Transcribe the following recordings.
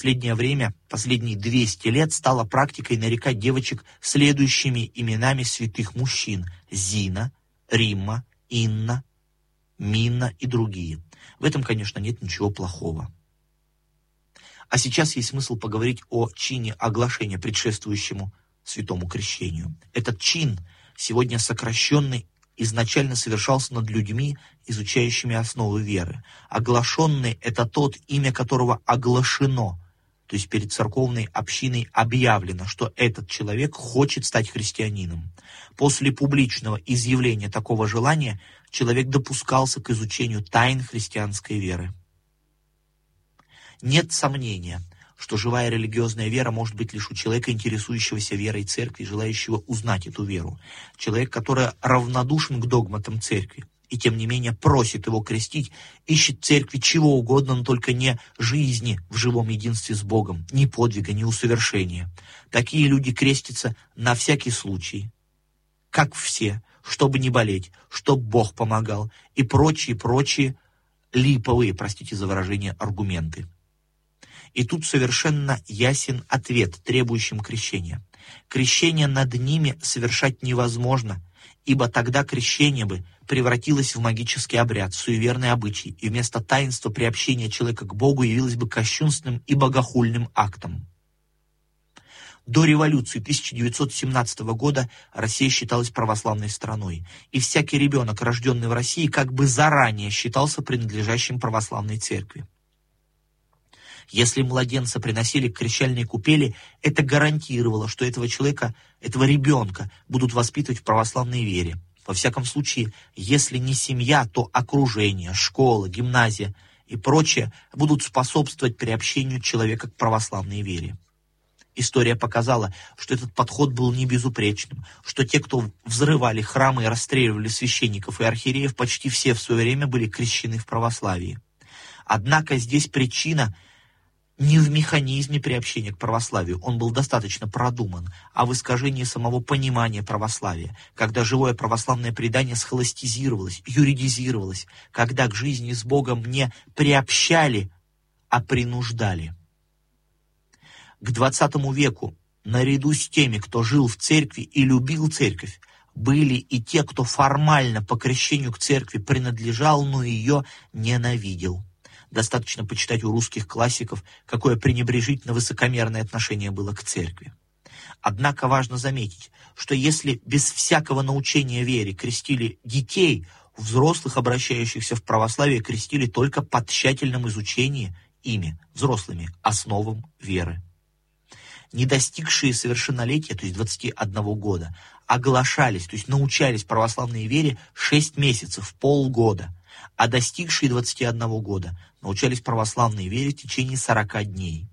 последнее время, последние 200 лет, стала практикой нарекать девочек следующими именами святых мужчин: Зина, Римма, Инна, Минна и другие. В этом, конечно, нет ничего плохого. А сейчас есть смысл поговорить о чине оглашения, предшествующему святому крещению. Этот чин, сегодня сокращенный, изначально совершался над людьми, изучающими основы веры. Оглашенный — это тот, имя которого оглашено, то есть перед церковной общиной объявлено, что этот человек хочет стать христианином. После публичного изъявления такого желания человек допускался к изучению тайн христианской веры. Нет сомнения, что живая религиозная вера может быть лишь у человека, интересующегося верой церкви, желающего узнать эту веру. Человек, который равнодушен к догматам церкви и тем не менее просит его крестить, ищет церкви чего угодно, но только не жизни в живом единстве с Богом, ни подвига, ни усовершения. Такие люди крестятся на всякий случай, как все, чтобы не болеть, чтобы Бог помогал, и прочие липовые, простите за выражение, аргументы. И тут совершенно ясен ответ требующим крещения. Крещение над ними совершать невозможно, ибо тогда крещение бы превратилось в магический обряд, суеверный обычай, и вместо таинства приобщения человека к Богу явилось бы кощунственным и богохульным актом. До революции 1917 года Россия считалась православной страной, и всякий ребенок, рожденный в России, как бы заранее считался принадлежащим православной церкви. Если младенца приносили к крещальной купели, это гарантировало, что этого человека, этого ребенка будут воспитывать в православной вере. Во всяком случае, если не семья, то окружение, школа, гимназия и прочее будут способствовать приобщению человека к православной вере. История показала, что этот подход был не безупречным, что те, кто взрывали храмы и расстреливали священников и архиереев, почти все в свое время были крещены в православии. Однако здесь причина не в механизме приобщения к православию, он был достаточно продуман, а в искажении самого понимания православия, когда живое православное предание схоластизировалось, юридизировалось, когда к жизни с Богом не приобщали, а принуждали. К 20 веку, наряду с теми, кто жил в церкви и любил церковь, были и те, кто формально по крещению к церкви принадлежал, но ее ненавидел. Достаточно почитать у русских классиков, какое пренебрежительно высокомерное отношение было к церкви. Однако важно заметить, что если без всякого научения вере крестили детей, взрослых, обращающихся в православие, крестили только по тщательном изучении ими, взрослыми, основам веры. Не достигшие совершеннолетия, то есть 21 года, оглашались, то есть научались православной вере 6 месяцев, полгода, а достигшие 21 года научались православной вере в течение 40 дней.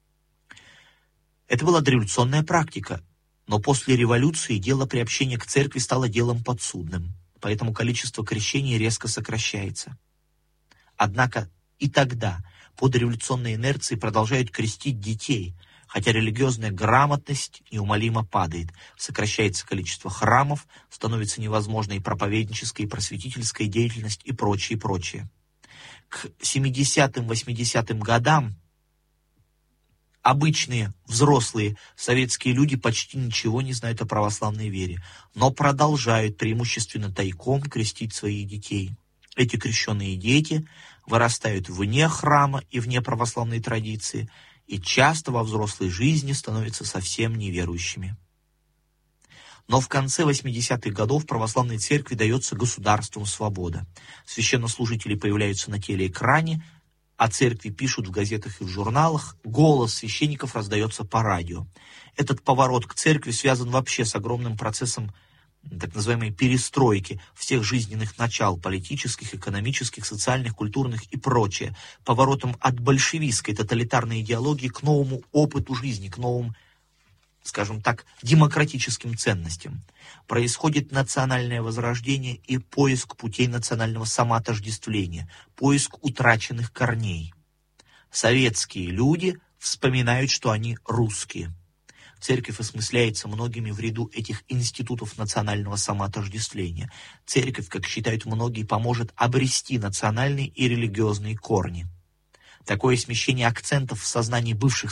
Это была дореволюционная практика, но после революции дело приобщения к церкви стало делом подсудным, поэтому количество крещений резко сокращается. Однако и тогда по дореволюционной инерции продолжают крестить детей, хотя религиозная грамотность неумолимо падает, сокращается количество храмов, становится невозможной проповедническая и просветительская деятельность и прочее, прочее. К 70-м, 80-м годам обычные, взрослые советские люди почти ничего не знают о православной вере, но продолжают преимущественно тайком крестить своих детей. Эти крещенные дети вырастают вне храма и вне православной традиции, и часто во взрослой жизни становятся совсем неверующими. Но в конце 80-х годов православной церкви дается государством свобода. Священнослужители появляются на телеэкране, о церкви пишут в газетах и в журналах, голос священников раздается по радио. Этот поворот к церкви связан вообще с огромным процессом так называемой перестройки всех жизненных начал, политических, экономических, социальных, культурных и прочее, поворотом от большевистской тоталитарной идеологии к новому опыту жизни, к новым, скажем так, демократическим ценностям. Происходит национальное возрождение и поиск путей национального самоотождествления, поиск утраченных корней. Советские люди вспоминают, что они русские. Церковь осмысляется многими в ряду этих институтов национального самоотождествления. Церковь, как считают многие, поможет обрести национальные и религиозные корни. Такое смещение акцентов в сознании бывших